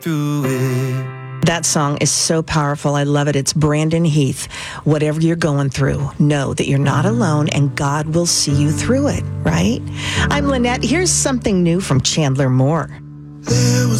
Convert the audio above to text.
through it. That song is so powerful. I love it. It's Brandon Heath. Whatever you're going through, know that you're not alone and God will see you through it, right? I'm Lynette. Here's something new from Chandler Moore. There was